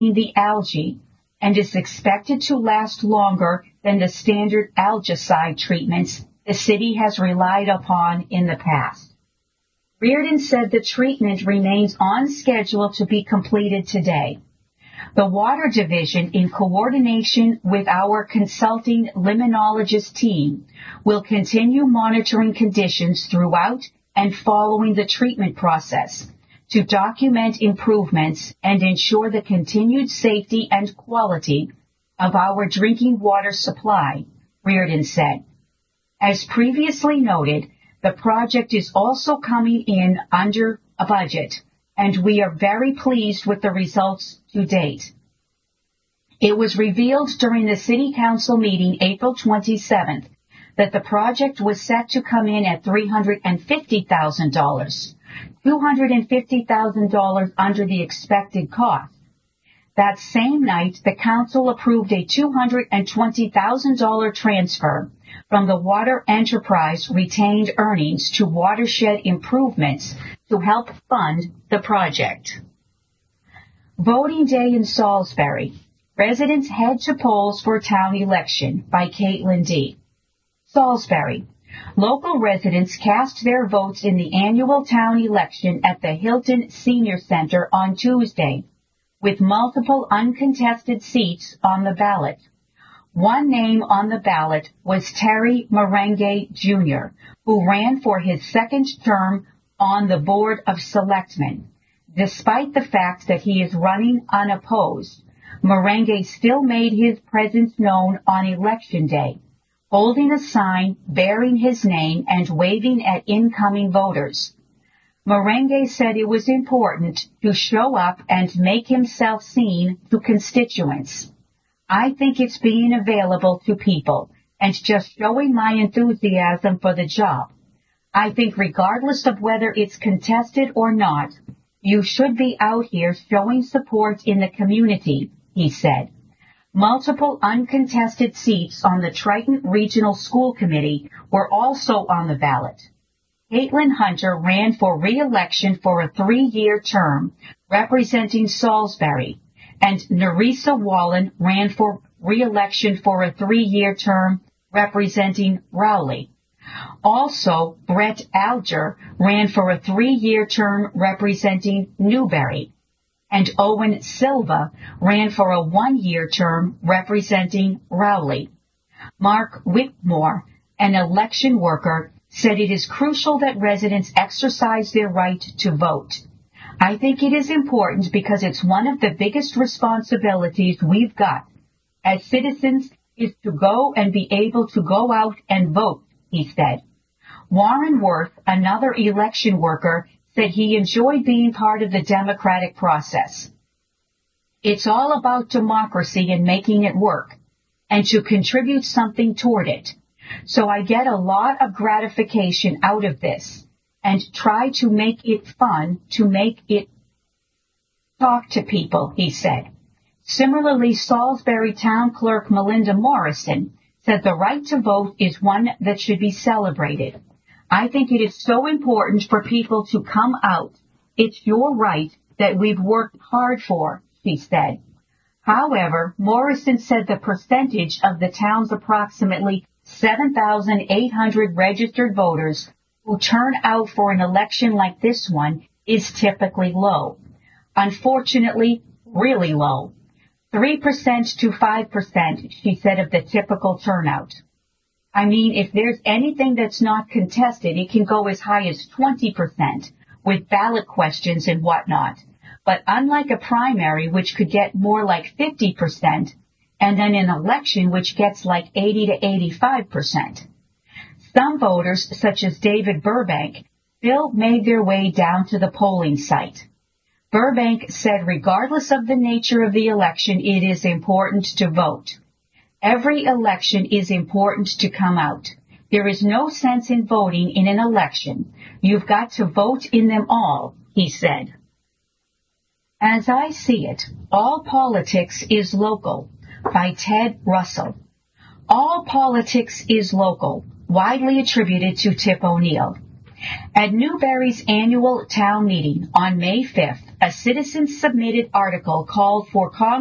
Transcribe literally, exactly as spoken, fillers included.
the algae and is expected to last longer than the standard algicide treatments the city has relied upon in the past. Reardon said the treatment remains on schedule to be completed today. The Water Division, in coordination with our consulting limnologist team, will continue monitoring conditions throughout and following the treatment process to document improvements and ensure the continued safety and quality of our drinking water supply, Reardon said. As previously noted, the project is also coming in under a budget, and we are very pleased with the results to date. It was revealed during the City Council meeting April twenty-seventh that the project was set to come in at three hundred fifty thousand dollars, two hundred fifty thousand dollars under the expected cost. That same night, the Council approved a two hundred twenty thousand dollars transfer from the Water Enterprise retained earnings to watershed improvements to help fund the project. Voting Day in Salisbury. Residents head to polls for town election by Caitlin D. Salisbury. Local residents cast their votes in the annual town election at the Hilton Senior Center on Tuesday, with multiple uncontested seats on the ballot. One name on the ballot was Terry Marenge Junior, who ran for his second term on the Board of Selectmen. Despite the fact that he is running unopposed, Marenge still made his presence known on Election Day, holding a sign bearing his name and waving at incoming voters. Marenge said it was important to show up and make himself seen to constituents. I think it's being available to people and just showing my enthusiasm for the job. I think regardless of whether it's contested or not, you should be out here showing support in the community, he said. Multiple uncontested seats on the Triton Regional School Committee were also on the ballot. Caitlin Hunter ran for re-election for a three-year term, representing Salisbury, and Nerissa Wallen ran for re-election for a three-year term, representing Rowley. Also, Brett Alger ran for a three-year term, representing Newbury, and Owen Silva ran for a one-year term, representing Rowley. Mark Whitmore, an election worker, said it is crucial that residents exercise their right to vote. I think it is important because it's one of the biggest responsibilities we've got as citizens is to go and be able to go out and vote, he said. Warren Worth, another election worker, said he enjoyed being part of the democratic process. It's all about democracy and making it work, and to contribute something toward it. So I get a lot of gratification out of this, and try to make it fun, to make it talk to people, he said. Similarly, Salisbury Town Clerk Melinda Morrison said the right to vote is one that should be celebrated. I think it is so important for people to come out. It's your right that we've worked hard for, she said. However, Morrison said the percentage of the town's approximately seven thousand eight hundred registered voters who turn out for an election like this one is typically low. Unfortunately, really low. three percent to five percent, she said, of the typical turnout. I mean, if there's anything that's not contested, it can go as high as twenty percent with ballot questions and whatnot. But unlike a primary, which could get more like fifty percent, and then an election, which gets like eighty to eighty-five percent. Some voters, such as David Burbank, still made their way down to the polling site. Burbank said regardless of the nature of the election, it is important to vote. Every election is important to come out. There is no sense in voting in an election. You've got to vote in them all, he said. As I see it, all politics is local, by Ted Russell. All politics is local, widely attributed to Tip O'Neill. At Newberry's annual town meeting on May fifth, a citizen-submitted article called for Congress